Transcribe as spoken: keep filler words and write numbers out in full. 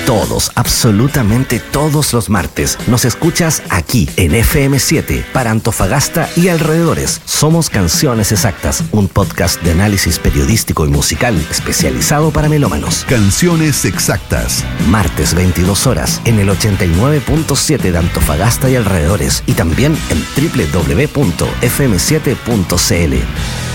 Todos, absolutamente todos los martes, nos escuchas aquí en F M siete para Antofagasta y alrededores. Somos Canciones Exactas, un podcast de análisis periodístico y musical especializado para melómanos. Canciones Exactas. Martes veintidós horas en el ochenta y nueve punto siete de Antofagasta y alrededores y también en doble u doble u doble u punto f m siete punto c l.